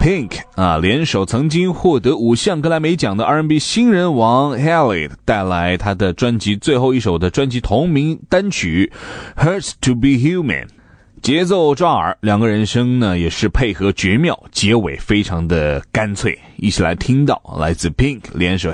Pink 联手曾经获得5项格莱美奖的 R&B 新人王 Haley 带来他的专辑最后一首的专辑同名单曲 Hurts to be Human， 节奏抓耳，两个人声呢也是配合绝妙，结尾非常的干脆，一起来听到来自 Pink 联手